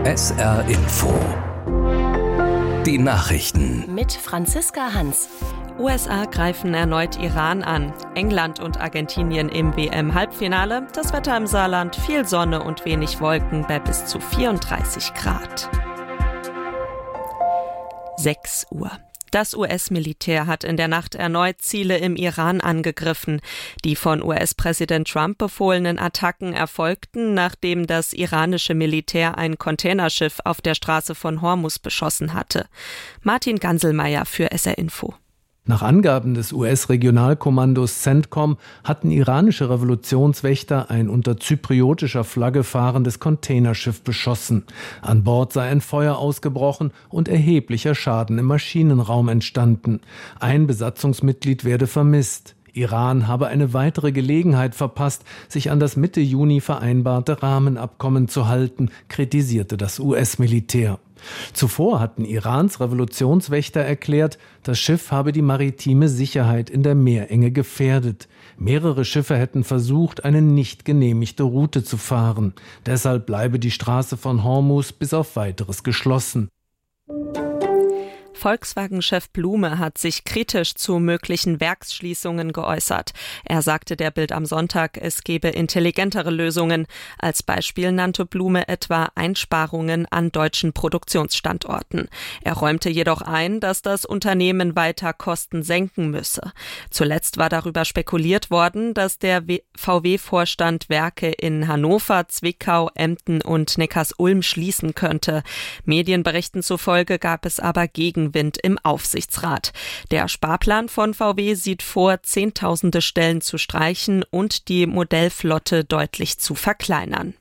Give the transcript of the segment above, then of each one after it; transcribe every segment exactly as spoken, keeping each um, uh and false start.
S R Info. Die Nachrichten. Mit Franziska Hans. U S A greifen erneut Iran an. England und Argentinien im W M-Halbfinale. Das Wetter im Saarland, viel Sonne und wenig Wolken bei bis zu vierunddreißig Grad. sechs Uhr. Das U S-Militär hat in der Nacht erneut Ziele im Iran angegriffen. Die von U S-Präsident Trump befohlenen Attacken erfolgten, nachdem das iranische Militär ein Containerschiff auf der Straße von Hormuz beschossen hatte. Martin Ganselmeier für S R Info. Nach Angaben des U S-Regionalkommandos CENTCOM hatten iranische Revolutionswächter ein unter zypriotischer Flagge fahrendes Containerschiff beschossen. An Bord sei ein Feuer ausgebrochen und erheblicher Schaden im Maschinenraum entstanden. Ein Besatzungsmitglied werde vermisst. Iran habe eine weitere Gelegenheit verpasst, sich an das Mitte Juni vereinbarte Rahmenabkommen zu halten, kritisierte das U S-Militär. Zuvor hatten Irans Revolutionswächter erklärt, das Schiff habe die maritime Sicherheit in der Meerenge gefährdet. Mehrere Schiffe hätten versucht, eine nicht genehmigte Route zu fahren. Deshalb bleibe die Straße von Hormuz bis auf Weiteres geschlossen. Volkswagen-Chef Blume hat sich kritisch zu möglichen Werksschließungen geäußert. Er sagte der Bild am Sonntag, es gebe intelligentere Lösungen. Als Beispiel nannte Blume etwa Einsparungen an deutschen Produktionsstandorten. Er räumte jedoch ein, dass das Unternehmen weiter Kosten senken müsse. Zuletzt war darüber spekuliert worden, dass der V W-Vorstand Werke in Hannover, Zwickau, Emden und Neckarsulm schließen könnte. Medienberichten zufolge gab es aber Gegenwind im Aufsichtsrat. Der Sparplan von V W sieht vor, Zehntausende Stellen zu streichen und die Modellflotte deutlich zu verkleinern.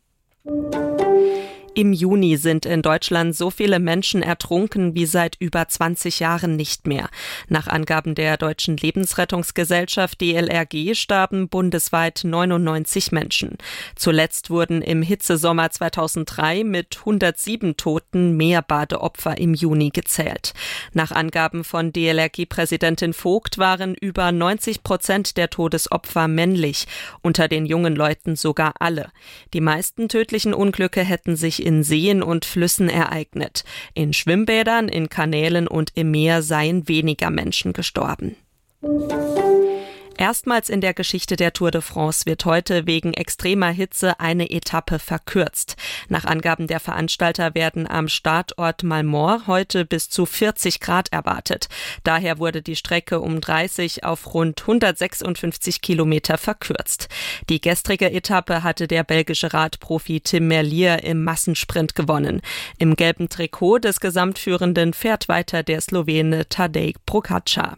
Im Juni sind in Deutschland so viele Menschen ertrunken wie seit über zwanzig Jahren nicht mehr. Nach Angaben der Deutschen Lebensrettungsgesellschaft D L R G starben bundesweit neunundneunzig Menschen. Zuletzt wurden im Hitzesommer zweitausenddrei mit hundertsieben Toten mehr Badeopfer im Juni gezählt. Nach Angaben von D L R G-Präsidentin Vogt waren über neunzig Prozent der Todesopfer männlich, unter den jungen Leuten sogar alle. Die meisten tödlichen Unglücke hätten sich in Seen und Flüssen ereignet. In Schwimmbädern, in Kanälen und im Meer seien weniger Menschen gestorben. Erstmals in der Geschichte der Tour de France wird heute wegen extremer Hitze eine Etappe verkürzt. Nach Angaben der Veranstalter werden am Startort Malmort heute bis zu vierzig Grad erwartet. Daher wurde die Strecke um dreißig auf rund hundertsechsundfünfzig Kilometer verkürzt. Die gestrige Etappe hatte der belgische Radprofi Tim Merlier im Massensprint gewonnen. Im gelben Trikot des Gesamtführenden fährt weiter der Slowene Tadej Pogačar.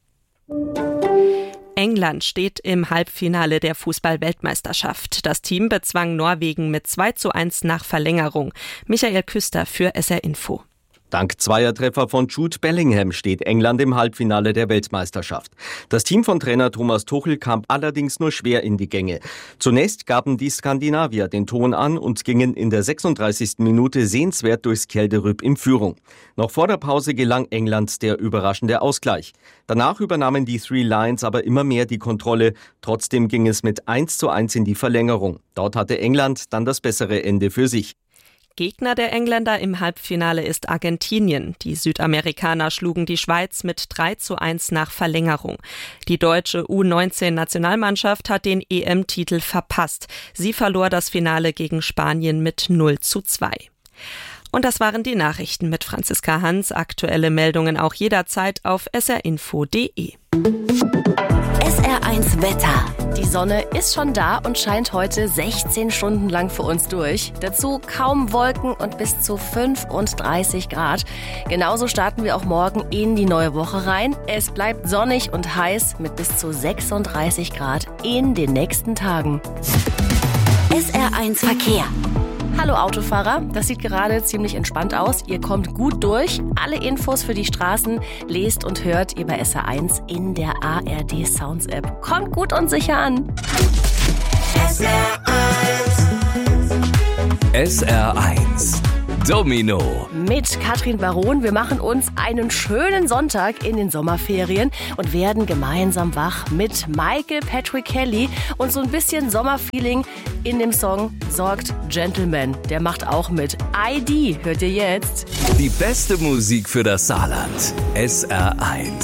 England steht im Halbfinale der Fußball-Weltmeisterschaft. Das Team bezwang Norwegen mit zwei zu eins nach Verlängerung. Michael Küster für S R Info. Dank Zweiertreffer von Jude Bellingham steht England im Halbfinale der Weltmeisterschaft. Das Team von Trainer Thomas Tuchel kam allerdings nur schwer in die Gänge. Zunächst gaben die Skandinavier den Ton an und gingen in der sechsunddreißigsten Minute sehenswert durchs Kelderüb in Führung. Noch vor der Pause gelang England der überraschende Ausgleich. Danach übernahmen die Three Lions aber immer mehr die Kontrolle. Trotzdem ging es mit eins zu eins in die Verlängerung. Dort hatte England dann das bessere Ende für sich. Gegner der Engländer im Halbfinale ist Argentinien. Die Südamerikaner schlugen die Schweiz mit drei zu eins nach Verlängerung. Die deutsche U neunzehn-Nationalmannschaft hat den E M-Titel verpasst. Sie verlor das Finale gegen Spanien mit null zu zwei. Und das waren die Nachrichten mit Franziska Hans. Aktuelle Meldungen auch jederzeit auf s r info punkt d e. S R eins Wetter. Die Sonne ist schon da und scheint heute sechzehn Stunden lang für uns durch. Dazu kaum Wolken und bis zu fünfunddreißig Grad. Genauso starten wir auch morgen in die neue Woche rein. Es bleibt sonnig und heiß mit bis zu sechsunddreißig Grad in den nächsten Tagen. S R eins Verkehr. Hallo Autofahrer, das sieht gerade ziemlich entspannt aus. Ihr kommt gut durch. Alle Infos für die Straßen lest und hört ihr bei S R eins in der A R D Sounds App. Kommt gut und sicher an. S R eins. S R eins. Domino. Mit Katrin Baron. Wir machen uns einen schönen Sonntag in den Sommerferien und werden gemeinsam wach mit Michael Patrick Kelly. Und so ein bisschen Sommerfeeling in dem Song sorgt Gentleman. Der macht auch mit. I D hört ihr jetzt. Die beste Musik für das Saarland. S R eins.